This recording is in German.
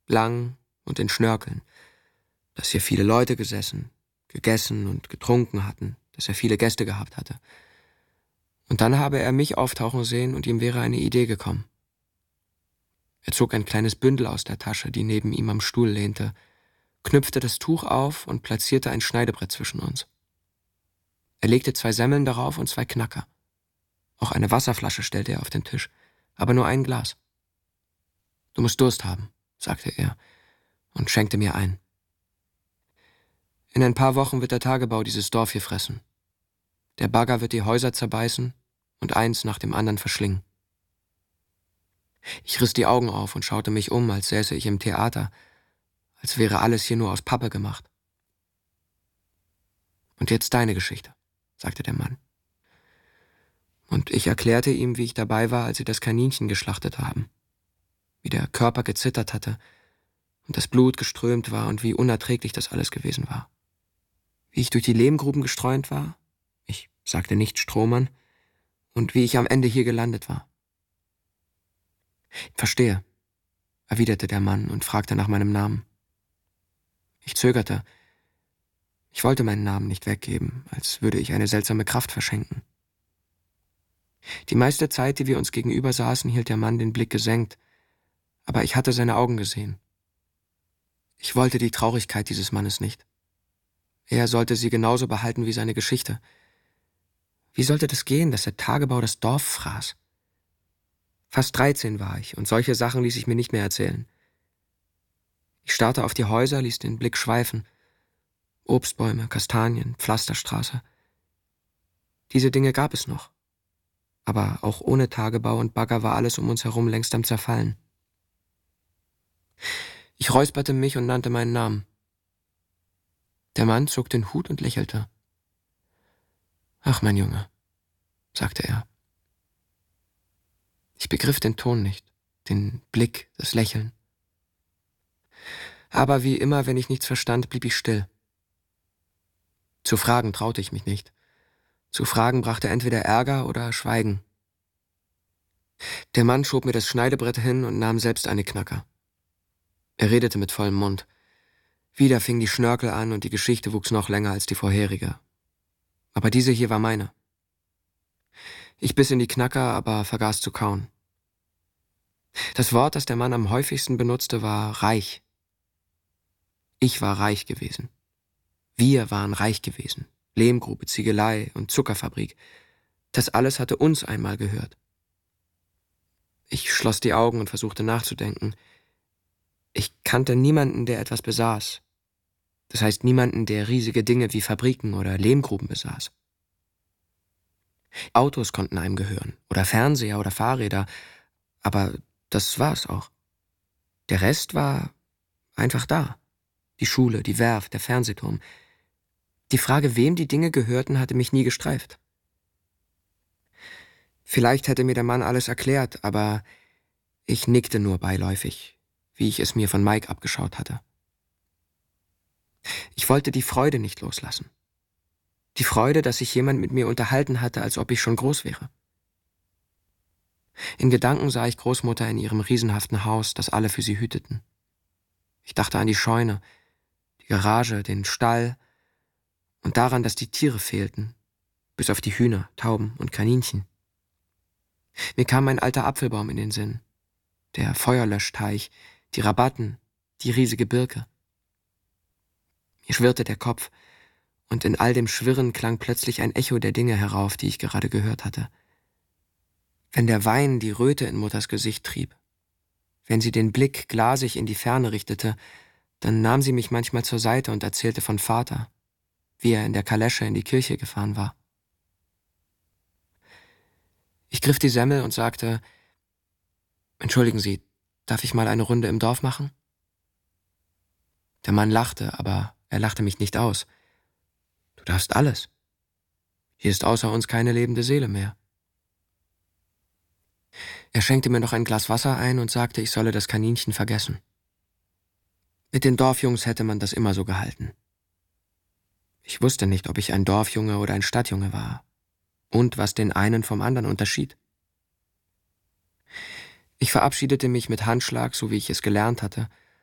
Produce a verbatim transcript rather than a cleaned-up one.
lang und in Schnörkeln, dass hier viele Leute gesessen, gegessen und getrunken hatten, dass er viele Gäste gehabt hatte. Und dann habe er mich auftauchen sehen und ihm wäre eine Idee gekommen. Er zog ein kleines Bündel aus der Tasche, die neben ihm am Stuhl lehnte, knüpfte das Tuch auf und platzierte ein Schneidebrett zwischen uns. Er legte zwei Semmeln darauf und zwei Knacker. Auch eine Wasserflasche stellte er auf den Tisch, aber nur ein Glas. »Du musst Durst haben«, sagte er und schenkte mir ein. »In ein paar Wochen wird der Tagebau dieses Dorf hier fressen. Der Bagger wird die Häuser zerbeißen und eins nach dem anderen verschlingen.« Ich riss die Augen auf und schaute mich um, als säße ich im Theater, als wäre alles hier nur aus Pappe gemacht. »Und jetzt deine Geschichte«, sagte der Mann. Und ich erklärte ihm, wie ich dabei war, als sie das Kaninchen geschlachtet haben, wie der Körper gezittert hatte und das Blut geströmt war und wie unerträglich das alles gewesen war. Wie ich durch die Lehmgruben gestreunt war, ich sagte nicht Strohmann, und wie ich am Ende hier gelandet war. »Verstehe«, erwiderte der Mann und fragte nach meinem Namen. Ich zögerte. Ich wollte meinen Namen nicht weggeben, als würde ich eine seltsame Kraft verschenken. Die meiste Zeit, die wir uns gegenüber saßen, hielt der Mann den Blick gesenkt, aber ich hatte seine Augen gesehen. Ich wollte die Traurigkeit dieses Mannes nicht. Er sollte sie genauso behalten wie seine Geschichte. Wie sollte das gehen, dass der Tagebau das Dorf fraß? Fast dreizehn war ich, und solche Sachen ließ ich mir nicht mehr erzählen. Ich starrte auf die Häuser, ließ den Blick schweifen. Obstbäume, Kastanien, Pflasterstraße. Diese Dinge gab es noch. Aber auch ohne Tagebau und Bagger war alles um uns herum längst am Zerfallen. Ich räusperte mich und nannte meinen Namen. Der Mann zog den Hut und lächelte. »Ach, mein Junge«, sagte er. Ich begriff den Ton nicht, den Blick, das Lächeln. Aber wie immer, wenn ich nichts verstand, blieb ich still. Zu fragen traute ich mich nicht. Zu fragen brachte entweder Ärger oder Schweigen. Der Mann schob mir das Schneidebrett hin und nahm selbst eine Knacker. Er redete mit vollem Mund. Wieder fing die Schnörkel an und die Geschichte wuchs noch länger als die vorherige. Aber diese hier war meine. Ich biss in die Knacker, aber vergaß zu kauen. Das Wort, das der Mann am häufigsten benutzte, war reich. Ich war reich gewesen. Wir waren reich gewesen. Lehmgrube, Ziegelei und Zuckerfabrik. Das alles hatte uns einmal gehört. Ich schloss die Augen und versuchte nachzudenken. Ich kannte niemanden, der etwas besaß. Das heißt niemanden, der riesige Dinge wie Fabriken oder Lehmgruben besaß. Autos konnten einem gehören, oder Fernseher oder Fahrräder, aber das war es auch. Der Rest war einfach da. Die Schule, die Werft, der Fernsehturm. Die Frage, wem die Dinge gehörten, hatte mich nie gestreift. Vielleicht hätte mir der Mann alles erklärt, aber ich nickte nur beiläufig, wie ich es mir von Mike abgeschaut hatte. Ich wollte die Freude nicht loslassen. Die Freude, dass sich jemand mit mir unterhalten hatte, als ob ich schon groß wäre. In Gedanken sah ich Großmutter in ihrem riesenhaften Haus, das alle für sie hüteten. Ich dachte an die Scheune, die Garage, den Stall und daran, dass die Tiere fehlten, bis auf die Hühner, Tauben und Kaninchen. Mir kam mein alter Apfelbaum in den Sinn, der Feuerlöschteich, die Rabatten, die riesige Birke. Mir schwirrte der Kopf, und in all dem Schwirren klang plötzlich ein Echo der Dinge herauf, die ich gerade gehört hatte. Wenn der Wein die Röte in Mutters Gesicht trieb, wenn sie den Blick glasig in die Ferne richtete, dann nahm sie mich manchmal zur Seite und erzählte von Vater, wie er in der Kalesche in die Kirche gefahren war. Ich griff die Semmel und sagte, »Entschuldigen Sie, darf ich mal eine Runde im Dorf machen?« Der Mann lachte, aber er lachte mich nicht aus. »Du darfst alles. Hier ist außer uns keine lebende Seele mehr.« Er schenkte mir noch ein Glas Wasser ein und sagte, ich solle das Kaninchen vergessen. Mit den Dorfjungs hätte man das immer so gehalten. Ich wusste nicht, ob ich ein Dorfjunge oder ein Stadtjunge war und was den einen vom anderen unterschied. Ich verabschiedete mich mit Handschlag, so wie ich es gelernt hatte,